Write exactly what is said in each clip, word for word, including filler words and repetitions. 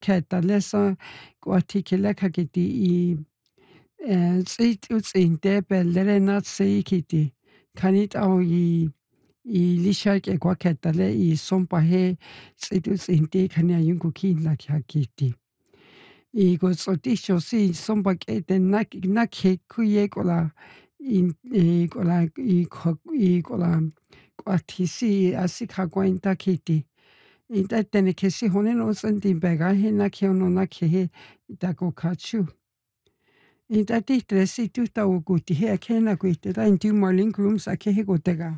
Catalesa Guatikila Kakiti Sit in Debe Lerenat Seikiti Kanit au i i lishak e Guacatale i Sompahe Situs in De Kanya Yungukin like Hakiti. I go so disho si Sombak e den nak nakhe kuyekola in e kola i i kola Guatisi Asikagwainta Kiti. Ita tene kesi hone no senti bega he na ke no na ke he ita ko kachu. Ita ti tresi tu ta o guti he ke na guti ta in tu marling rooms a ke he gotega.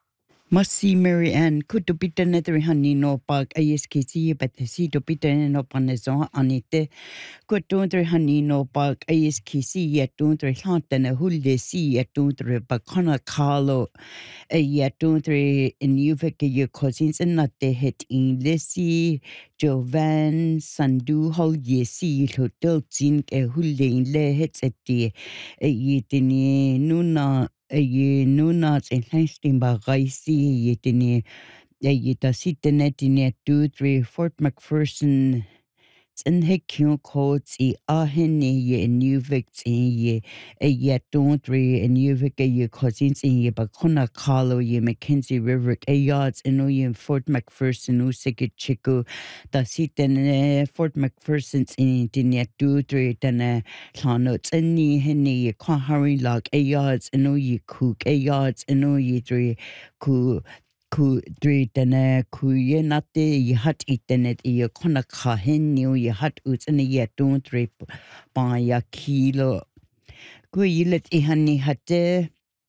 Masi Mary Ann, could to be another honey no bug, A S K C, but the seat to be done up on the zone on it. Good don't honey no bug, A S K C, yet don't hunt and a hulde see, yet don't bacana carlo, a yet don't in you your cousins and not the hit in Lissy, Jovan, Sandu, Hol ye see, hotel zinc, a hulde in le hits at the a yetini nuna. Ye nunats en henstin ba gaisi ye tini ye ta sitenet in two three Fort McPherson in hekyon codes e ahene ye nuvik in ye a ye don't re and nuvik ye cousins in ye bakona carlo ye Mackenzie River a yards in ye Fort McPherson usike chico da siten Fort McPherson's in tinia two three tana chanots and ni hene ye kwahari log a yards in ye cook a yards in ye three ku ku dri tana ku ye nate ye hat itenet ye kona ka hen new ye hat uts and ye don't drip by ya kilo ku yilet ihani hatte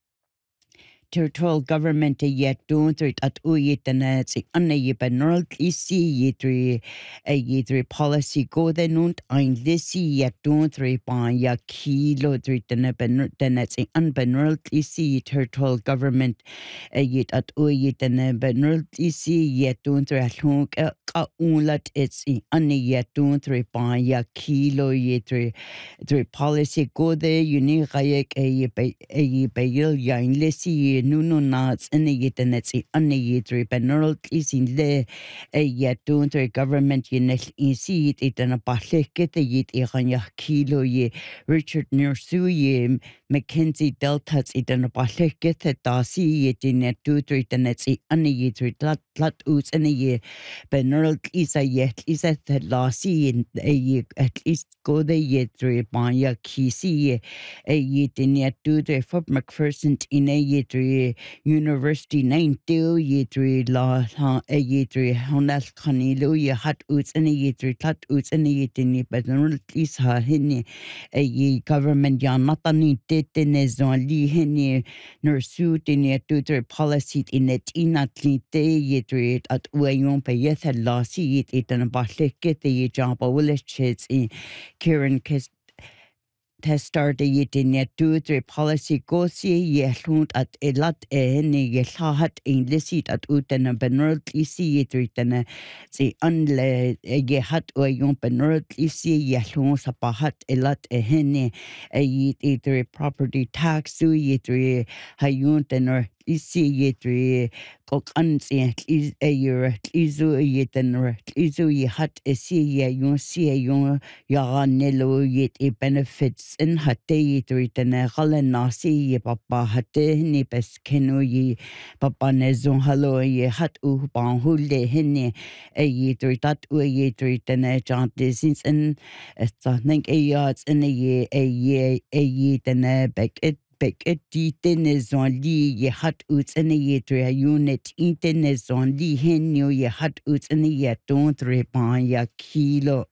territorial government yet don't it at uyit and it's anna ye benral isi yitri a yitri policy go then und ein lisi yet don't re by ya kilo dri tana ben then it's unbenral isi territorial government a yit at uyit and benral isi yet don't re hunk ka unlat it's anna yet don't re by ya kilo yitri the policy go there you need kayak a bay a bayil yain lesi nuno nats in the yitanetsi unayitri benral is in le a yet don't the government unit in see it in a pahlek get the yit iranya kilo ye Richard Nursu ye Mackenzie Deltas it in a pahlek get the dasi yet in a two three tenetsi unayitri lat lat oots in a year benral is a yet is at the lassie in a year at least go the yet three Banya Kisi a yet in yet do the Fort McPherson in a yet University nine two yet law a yet honest canilo ye hat oots and a yet tat oots and a yet in it but no is her henny a ye government ya matani did in a zon li henny nor suit in yet do the policy in it in at least they yet at wayon pay yet had lost it it and a basket get the job will it chits in Kieran Kis testar de yetinia two three policy go see ye hlunt at elat eni ye llahat in lisit at uten benrol isi yetritana si unle ye hat o yon benrol isi ye hlun sapahat elat ehene a yit either property tax su yetri hayun tenor isi yetri kok ansi is a year izu yetenor izu ye hat isi ye yon si yon ya nelo yet e benefits in hatte yetri tena galen nasi ye papa hatte ni bes kenu ye papa ne zon halo ye hat u ban hulde hene e yetri tat u yetri tena jante since in sta think a yards in a ye a ye a ye tena back it Bek et ditenes on li ye hat uts in a yetre a unit intenes on li hen ye hat uts in a yet don't repan ya kilo.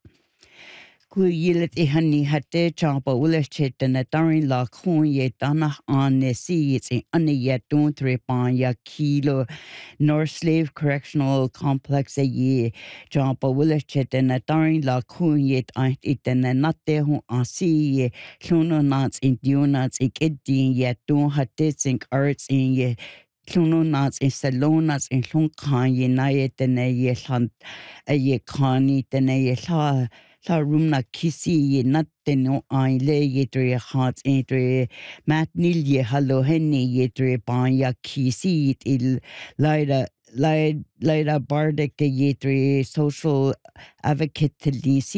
Ku yilet e hani hatte chapa ulechet and a darin la con ye dana on the sea it's an yet don't repan ya kilo North Slave Correctional Complex a ye chapa ulechet and a darin la con yet I it and a not there who I see ye clono nuts in dunats in kidding yet don't hatte sink arts in ye Clono nuts in salonas in Lonkan ye nayet and a ye hunt a ye conny and a ye la La rumna kisi ye natte no aile ye tre hearts entre mat nil ye hallo henny ye tre ban ya kisi il laida Laid laid a bardic a yetri social advocate